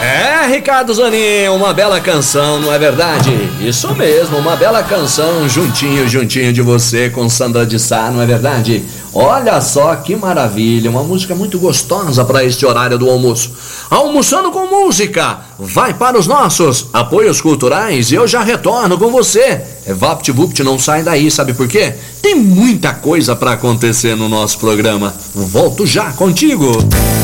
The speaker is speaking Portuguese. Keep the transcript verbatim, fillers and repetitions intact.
É, Ricardo Zanin, uma bela canção, não é verdade? Isso mesmo, uma bela canção, juntinho, juntinho de você com Sandra de Sá, não é verdade? Olha só que maravilha, uma música muito gostosa para este horário do almoço. Almoçando com música, vai para os nossos apoios culturais e eu já retorno com você. É VaptVupt, não sai daí, sabe por quê? Tem muita coisa para acontecer no nosso programa. Volto já contigo.